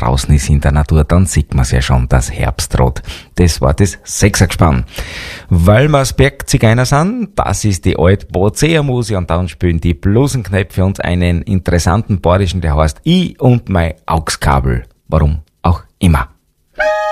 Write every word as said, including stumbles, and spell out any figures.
draußen ist in der Natur, dann sieht man ja schon das Herbstrot. Das war das Sechsergespann. Weil wir's Bergzigeuner sind, das ist die alte Bozeermusik und dann spielen die Blusenkneipe für uns einen interessanten Badischen, der heißt Ich und mein Augskabel. Warum auch immer.